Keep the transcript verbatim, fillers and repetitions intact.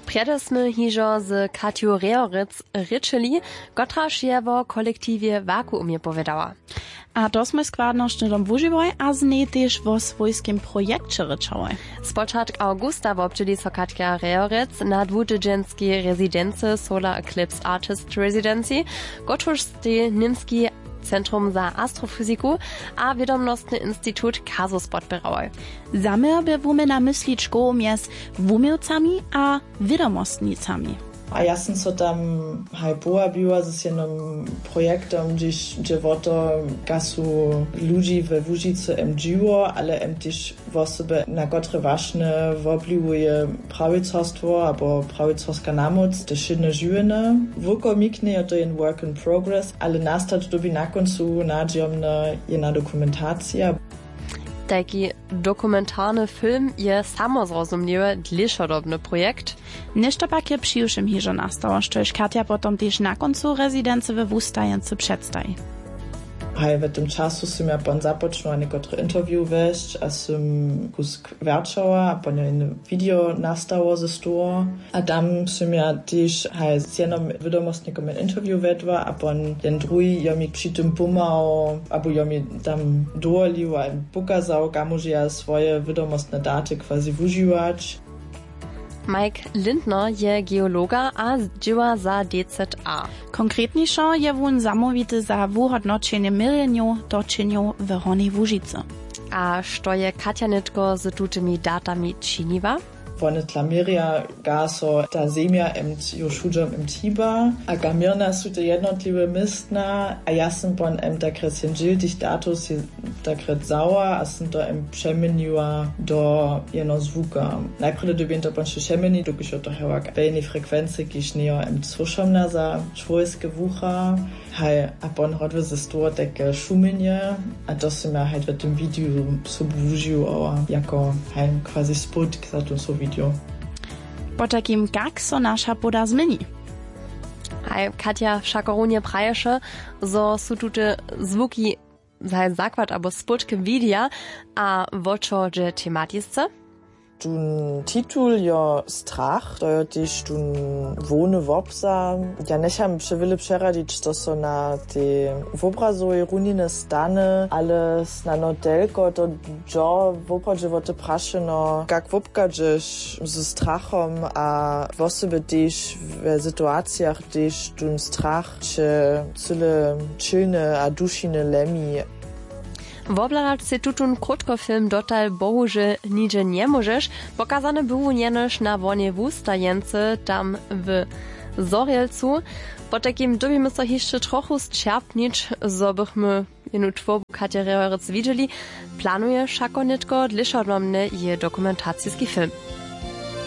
Przedesmy hižo z Katju Reoric ryczyli, kotraż je wo kolektywie Vakuumie powiedziała. A to sme składnošne dom wuživoj a z nej tež vo svojskim projekcie ryczałoj. Z początku augusta wobczyli so Katja Reoric na dwudździenskiej rezydencji Solar Eclipse Artist Residency, gotruż ste Nimski Centrum za Astrophysiku a Wiadomnostny Instytut Kazus podbierałoj. Zamiar by wumy namyslić szkołą mies wumiłcami a wiadomostnicami. A ja sam so tam haj połabiła z jednym projektem, gdzie woto gasu ludzi we Łužicy em dziło, ale em też w osobie na kotre ważne wobliwoje prawicarstwo albo prawicarska namoc, te szydne żyjene. Wukomiknie je to jen work in progress, ale nastać dobi na końcu nadziemna jedna dokumentacja. Taki dokumentarny film je samozrozumliwy, dlíšodobny projekt. Nešto pak je přijušim hižo nastalo, štož Katja potom tež na koncu rezidence we Wustajence předstají. Hej, w tym czasu som ja pan započnula nekotre interview wejść, a som kus kwerčała, a pan jedno video nastało ze stoła. A tam som ja też hej, z jednym wiadomostnikom interview vedła, a pan jen drugi ja mi przy tym pomał, albo ja mi tam doolił, a pokazał, kam może ja swoje wiadomostne daty quasi używać. Mike Lindner je geologa a działa za D Z A. Konkretniejszo je wun zamówity za wuhodnoczenie milionów doczynów w Hornej Łužicy. A što je Katja Nitko z tutymi datami činiva? One tlamirja gaso ta zemja emt już hudžom em tiba, a gamirna su te jednotliwe mistna, a ja sam pon em takret sjenžiltich datus je takret zauer, a sam to em přemeniła do jedno zvuka. Najprve dobien to pon še přemeni, dokiž to hewa bejni frekvenci, kiž neo em slušomna za čvojske vucha, hej, a pon hodve ze sto takie šumenje, a to sam ja hej v tym videu subvužiu, jako hej, quasi spot za to so video. Po takim jak so nasza poda zmieni? Hej, Katja všakorunie praješe, zo su tute zvuki za zakład albo spotke videa, a vočo dže tematisce? Tun titul jo strach, to jo też tun wone wopsa. Ja necham przewille przeradić, to so na te wobrazoje runine stane, ale na no delko to jo wopadže wote praszeno, jak wopkadžeš ze strachom, a w osobie też w sytuacjach też tun strach, czy cyle czylne a dušine lemi. Wobladać se tutun krótkofilm dotal bohuže niže nie możesz, pokazane było nienoż na wonie Wustajence tam w Zorielcu. Po takim dobimy so jeszcze trochu zczerpnić, zo bychmy jenu tworbu Katja Reoric widzieli. Planuje Szakonitko dlišodnomny je dokumentacijski film.